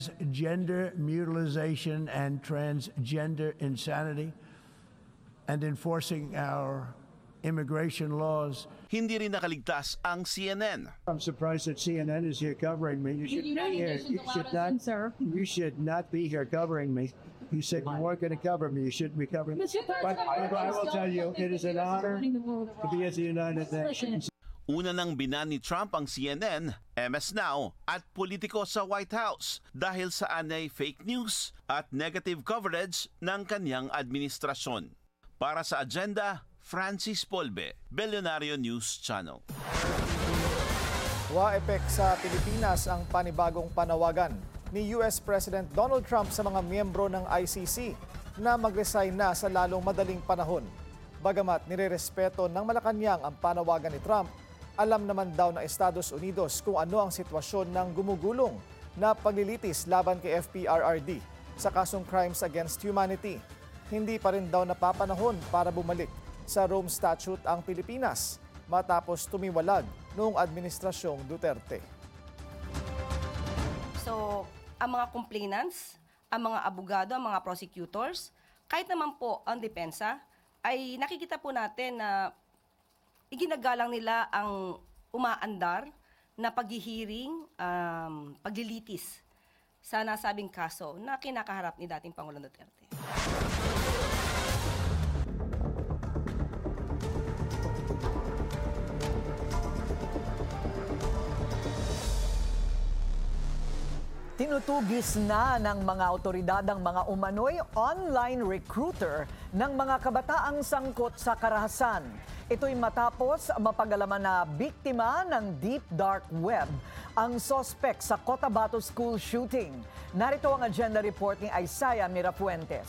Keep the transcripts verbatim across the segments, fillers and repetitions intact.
Gender mutilation and transgender insanity, and enforcing our immigration laws. Hindi rin nakaligtas ang C N N. I'm surprised that C N N is here covering me. You should be here. You should not, you should not be here covering me. You said you weren't going to cover me. You shouldn't be covering me. But I, I will tell you, it is an honor to be at the United Nations. Una nang binan ni Trump ang C N N, M S Now at politiko sa White House dahil sa anay fake news at negative coverage ng kanyang administrasyon. Para sa Agenda, Francis Polbe, Billionario News Channel. Wa-epek sa Pilipinas ang panibagong panawagan ni U S President Donald Trump sa mga miyembro ng I C C na mag-resign na sa lalong madaling panahon. Bagamat nirerespeto ng Malacanang ang panawagan ni Trump, alam naman daw ng Estados Unidos kung ano ang sitwasyon ng gumugulong na paglilitis laban kay F P R R D sa kasong Crimes Against Humanity. Hindi pa rin daw napapanahon para bumalik sa Rome Statute ang Pilipinas matapos tumiwalag noong Administrasyong Duterte. So, ang mga complainants, ang mga abogado, ang mga prosecutors, kahit naman po ang depensa, ay nakikita po natin na iginagalang nila ang umaandar na paghihiring, um, paglilitis sa nasabing kaso na kinakaharap ni dating Pangulong Duterte. Tinutugis na ng mga otoridad ang mga umano'y online recruiter ng mga kabataang sangkot sa karahasan. Ito'y matapos mapag-alaman na biktima ng deep dark web ang sospek sa Cotabato School shooting. Narito ang agenda report ni Isaiah Mirafuentes.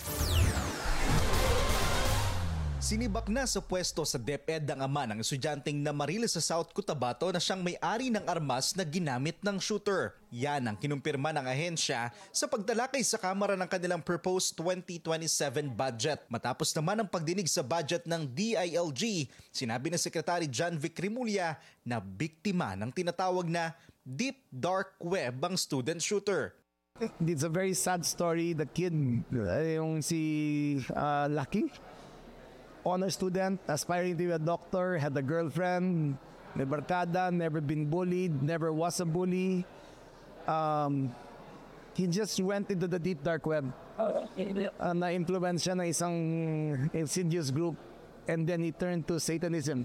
Sinibak na sa pwesto sa DepEd ang ama ng estudyanteng namaril sa South Cotabato na siyang may-ari ng armas na ginamit ng shooter. Yan ang kinumpirma ng ahensya sa pagtalakay sa Kamara ng kanilang proposed twenty twenty-seven budget. Matapos naman ang pagdinig sa budget ng D I L G, sinabi ng Secretary John Vic Remulla na biktima ng tinatawag na deep dark web ang student shooter. It's a very sad story. The kid, yung si uh, Lucky, honor student, aspiring to be a doctor, had a girlfriend, may barkada, never been bullied, never was a bully. Um, he just went into the deep dark web. Uh, na-influence siya ng isang insidious group, and then he turned to Satanism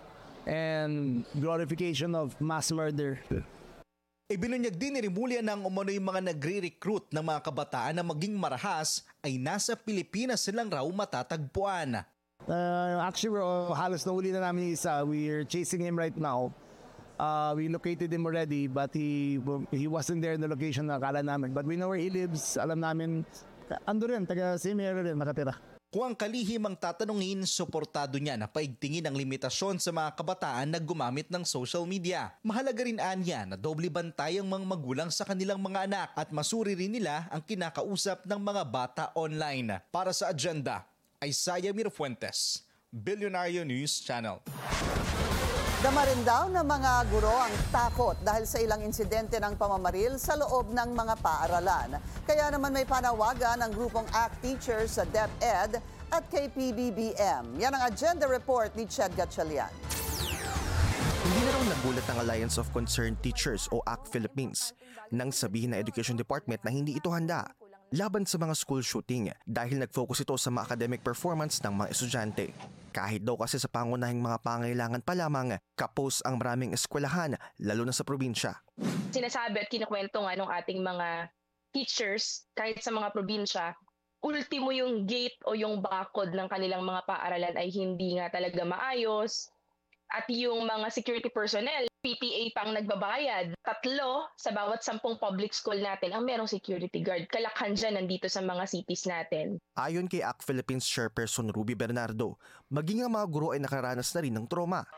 and glorification of mass murder. Ibinunyag din ni Remulla ng umano'y mga nagre-recruit ng mga kabataan na maging marahas ay nasa Pilipinas silang raw matatagpuan. Uh, actually, we're, uh, halos nahuli na namin isa. We're chasing him right now. Uh, we located him already, but he he wasn't there in the location na akala namin. But we know where he lives. Alam namin, ando rin, taga same area rin, makatira. Kung ang kalihim ang tatanungin, suportado niya na paigtingin ang limitasyon sa mga kabataan na gumamit ng social media. Mahalaga rin anya na doble bantay ang mga magulang sa kanilang mga anak at masuri rin nila ang kinakausap ng mga bata online. Para sa Agenda, Isaiah Mirafuentes, Billionario News Channel. Dama rin daw ng mga guro ang takot dahil sa ilang insidente ng pamamaril sa loob ng mga paaralan. Kaya naman may panawagan ng grupong ACT Teachers sa DepEd at K P B B M. Yan ang Agenda Report ni Ched Gatchalian. Hindi na raw nagulat ng Alliance of Concerned Teachers o A C T Philippines nang sabihin ng Education Department na hindi ito handa laban sa mga school shooting dahil nag-focus ito sa mga academic performance ng mga estudyante. Kahit daw kasi sa pangunahing mga pangailangan pa lamang, kapos ang maraming eskwelahan, lalo na sa probinsya. Sinasabi at kinukwento nga ng ating mga teachers, kahit sa mga probinsya, ultimo yung gate o yung bakod ng kanilang mga paaralan ay hindi nga talaga maayos. At yung mga security personnel, P T A pang nagbabayad. Tatlo sa bawat sampung public school natin ang merong security guard. Kalakhan dyan nandito sa mga cities natin. Ayon kay A C T Philippines Chairperson Ruby Bernardo, maging ang mga guro ay nakaranas na rin ng trauma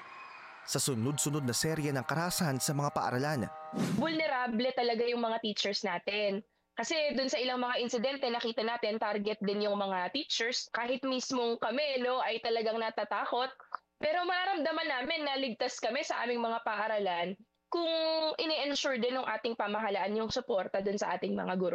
sa sunod-sunod na serye ng karahasan sa mga paaralan. Vulnerable talaga yung mga teachers natin. Kasi dun sa ilang mga insidente, nakita natin target din yung mga teachers. Kahit mismong kami no, ay talagang natatakot. Pero mararamdaman namin na ligtas kami sa aming mga paaralan kung ini-ensure din ng ating pamahalaan yung suporta dun sa ating mga guro.